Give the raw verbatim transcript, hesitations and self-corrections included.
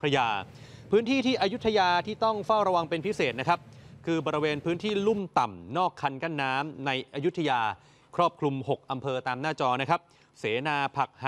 พระยาพื้นที่ที่อยุธยาที่ต้องเฝ้าระวังเป็นพิเศษนะครับคือบริเวณพื้นที่ลุ่มต่ำนอกคันกั้นน้ำในอยุธยาครอบคลุมหกอำเภอตามหน้าจอนะครับเสนาผัก